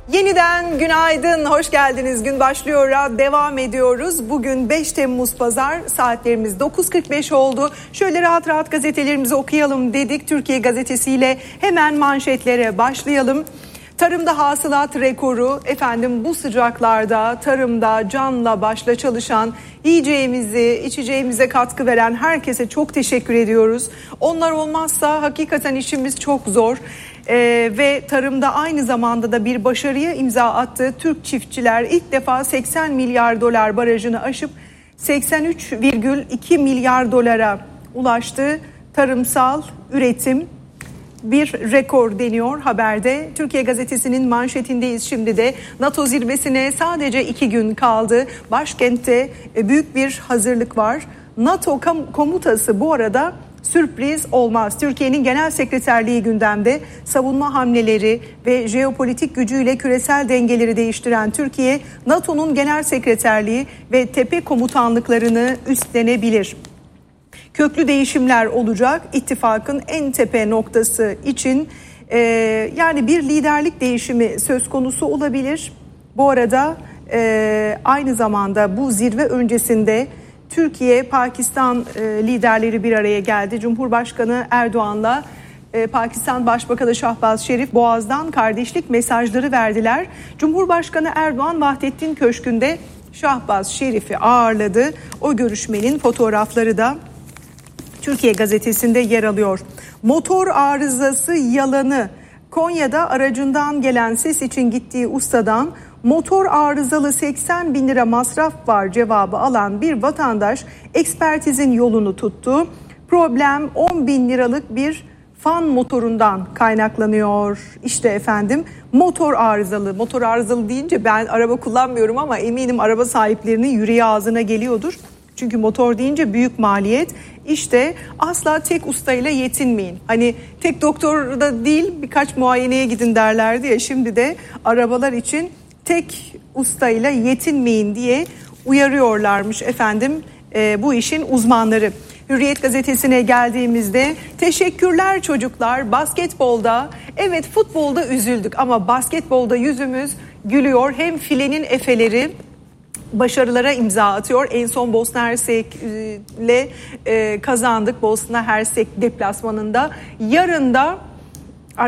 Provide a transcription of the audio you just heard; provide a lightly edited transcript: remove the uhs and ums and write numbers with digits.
Yeniden günaydın, hoş geldiniz. Gün başlıyor, devam ediyoruz. Bugün 5 Temmuz Pazar, saatlerimiz 9.45 oldu. Şöyle rahat rahat gazetelerimizi okuyalım dedik. Türkiye Gazetesi'yle hemen manşetlere başlayalım. Tarımda hasılat rekoru, bu sıcaklarda tarımda canla başla çalışan, yiyeceğimizi, içeceğimize katkı veren herkese çok teşekkür ediyoruz. Onlar olmazsa hakikaten işimiz çok zor. Ve tarımda aynı zamanda da bir başarıya imza attı. Türk çiftçiler ilk defa 80 milyar dolar barajını aşıp 83,2 milyar dolara ulaştı. Tarımsal üretim bir rekor deniyor haberde. Türkiye Gazetesi'nin manşetindeyiz şimdi de. NATO zirvesine sadece 2 gün kaldı. Başkentte büyük bir hazırlık var. NATO komutası bu arada sürpriz olmaz. Türkiye'nin genel sekreterliği gündemde. Savunma hamleleri ve jeopolitik gücüyle küresel dengeleri değiştiren Türkiye, NATO'nun genel sekreterliği ve tepe komutanlıklarını üstlenebilir. Köklü değişimler olacak ittifakın en tepe noktası için, yani bir liderlik değişimi söz konusu olabilir. Bu arada aynı zamanda bu zirve öncesinde Türkiye, Pakistan liderleri bir araya geldi. Cumhurbaşkanı Erdoğan'la Pakistan Başbakanı Şahbaz Şerif Boğaz'dan kardeşlik mesajları verdiler. Cumhurbaşkanı Erdoğan Vahdettin Köşkü'nde Şahbaz Şerif'i ağırladı. O görüşmenin fotoğrafları da Türkiye Gazetesi'nde yer alıyor. Motor arızası yalanı. Konya'da aracından gelen ses için gittiği ustadan motor arızalı 80 bin lira masraf var cevabı alan bir vatandaş ekspertizin yolunu tuttu. Problem 10 bin liralık bir fan motorundan kaynaklanıyor. İşte motor arızalı. Motor arızalı deyince ben araba kullanmıyorum ama eminim araba sahiplerinin yüreği ağzına geliyordur. Çünkü motor deyince büyük maliyet. İşte asla tek ustayla yetinmeyin. Tek doktor da değil, birkaç muayeneye gidin derlerdi ya, şimdi de arabalar için tek ustayla yetinmeyin diye uyarıyorlarmış bu işin uzmanları. Hürriyet gazetesine geldiğimizde teşekkürler çocuklar basketbolda, evet futbolda üzüldük ama basketbolda yüzümüz gülüyor. Hem filenin efeleri başarılara imza atıyor. En son Bosna Hersek'le kazandık. Bosna Hersek deplasmanında. Yarın da